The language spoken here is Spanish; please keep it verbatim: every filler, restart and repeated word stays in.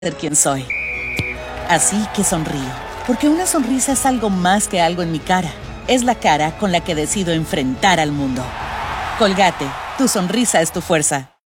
ser quien soy. Así que sonrío, porque una sonrisa es algo más que algo en mi cara. Es la cara con la que decido enfrentar al mundo. Colgate, tu sonrisa es tu fuerza.